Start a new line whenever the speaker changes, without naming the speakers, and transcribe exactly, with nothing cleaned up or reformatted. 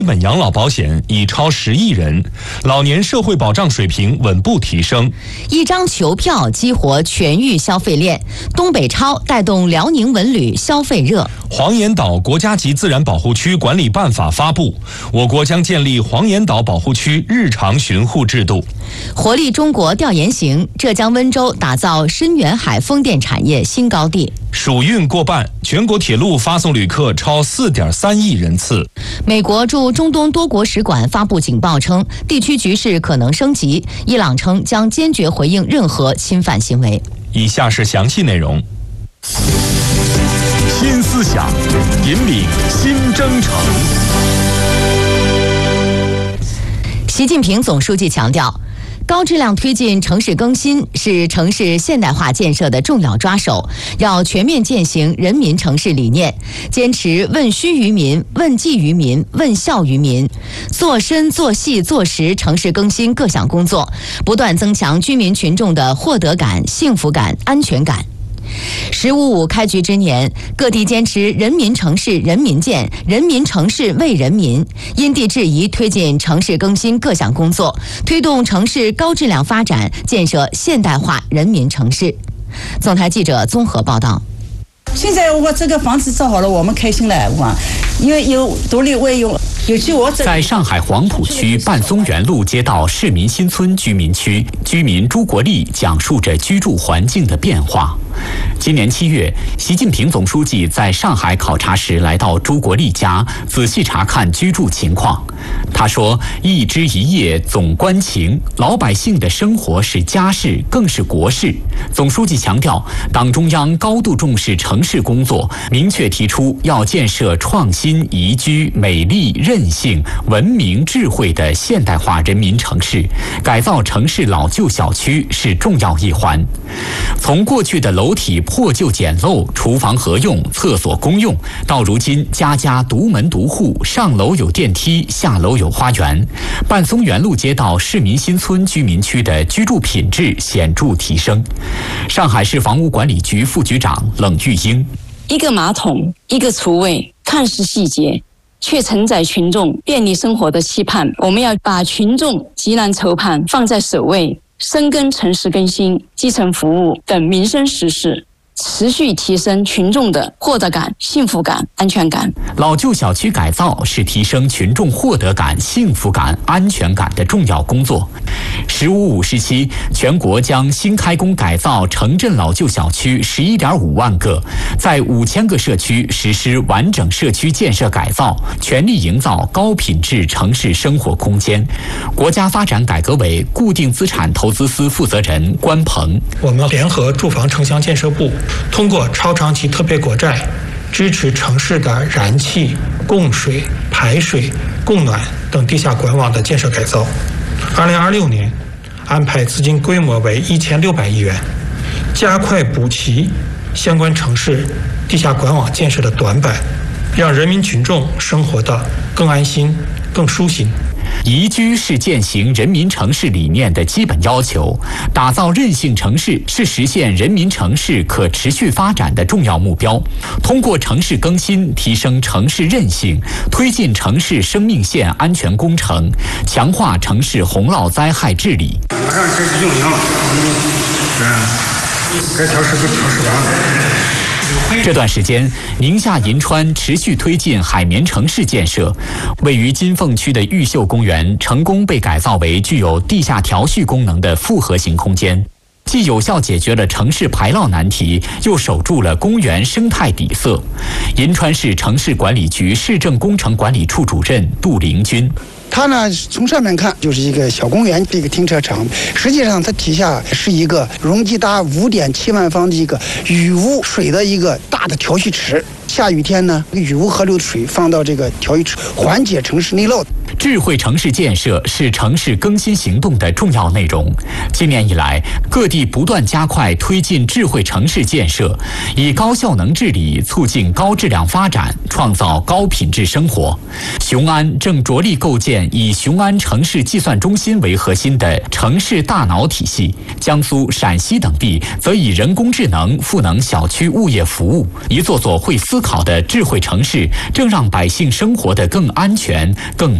基本养老保险已超十亿人，老年社会保障水平稳步提升。
一张球票激活全域消费链，东北超带动辽宁文旅消费热。
黄岩岛国家级自然保护区管理办法发布，我国将建立黄岩岛保护区日常巡护制度。
活力中国调研行，浙江温州打造深远海风电产业新高地。
暑运过半，全国铁路发送旅客超四点三亿人次。
美国驻中东多国使馆发布警报称，地区局势可能升级。伊朗称将坚决回应任何侵犯行为。
以下是详细内容。
新思想，引领新征程。
习近平总书记强调，高质量推进城市更新是城市现代化建设的重要抓手，要全面践行人民城市理念，坚持问需于民、问计于民、问效于民，做深做细做实城市更新各项工作，不断增强居民群众的获得感、幸福感、安全感。十五五开局之年，各地坚持人民城市人民建，人民城市为人民，因地制宜推进城市更新各项工作，推动城市高质量发展，建设现代化人民城市。总台记者综合报道。
现在我这个房子造好了，我们开心了，哇！因为有独立卫用。尤其我
在上海黄浦区半松园路街道市民新村居民区，居民朱国立讲述着居住环境的变化。今年七月，习近平总书记在上海考察时来到朱国立家，仔细查看居住情况。他说：“一枝一叶总关情，老百姓的生活是家事，更是国事。”总书记强调，党中央高度重视城市工作，明确提出要建设创新、宜居、美丽、韧性、文明、智慧的现代化人民城市，改造城市老旧小区是重要一环。从过去的楼体破旧简陋、厨房合用、厕所公用，到如今家家独门独户，上楼有电梯，下楼有花园，半松园路街道市民新村居民区的居住品质显著提升。上海市房屋管理局副局长冷玉英：
一个马桶，一个厨卫，看似细节，却承载群众便利生活的期盼。我们要把群众急难愁盼放在首位，深耕城市更新、基层服务等民生实事，持续提升群众的获得感、幸福感、安全感。
老旧小区改造是提升群众获得感、幸福感、安全感的重要工作。十五五时期，全国将新开工改造城镇老旧小区十一点五万个，在五千个社区实施完整社区建设改造，全力营造高品质城市生活空间。国家发展改革委固定资产投资司负责人关鹏：
我们联合住房城乡建设部，通过超长期特别国债，支持城市的燃气、供水、排水、供暖等地下管网的建设改造。二零二六年，安排资金规模为一千六百亿元，加快补齐相关城市地下管网建设的短板，让人民群众生活得更安心、更舒心。
宜居是践行人民城市理念的基本要求，打造韧性城市是实现人民城市可持续发展的重要目标。通过城市更新，提升城市韧性，推进城市生命线安全工程，强化城市洪涝灾害治理。
马上开始运营了，嗯，该调试都调试完了。
这段时间，宁夏银川持续推进海绵城市建设，位于金凤区的玉秀公园成功被改造为具有地下调蓄功能的复合型空间，既有效解决了城市排涝难题，又守住了公园生态底色。银川市城市管理局市政工程管理处主任杜凌军：
它呢，从上面看就是一个小公园，一个停车场，实际上它底下是一个容积达五点七万方的一个雨污水的一个大的调蓄池。下雨天呢，雨污河流的水放到这个调蓄池，缓解城市内涝。
智慧城市建设是城市更新行动的重要内容。今年以来，各地不断加快推进智慧城市建设，以高效能治理促进高质量发展，创造高品质生活。雄安正着力构建以雄安城市计算中心为核心的城市大脑体系，江苏、陕西等地则以人工智能赋能小区物业服务。一座座会思考的智慧城市，正让百姓生活得更安全、更